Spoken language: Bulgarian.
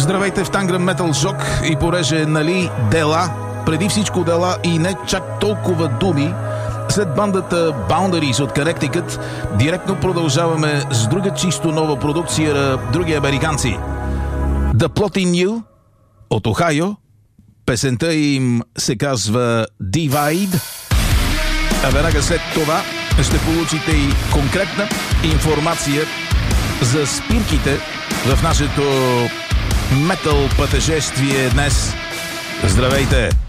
Здравейте в Танграм Метал Жок и пореже, нали, дела, преди всичко дела и не чак толкова думи. След бандата Boundaries от Connecticut, директно продължаваме с друга чисто нова продукция на други американци. The Plotting You от Охайо. Песента им се казва Divide. А веднага след това ще получите и конкретна информация за спирките в нашето метал пътешествие днес. Здравейте!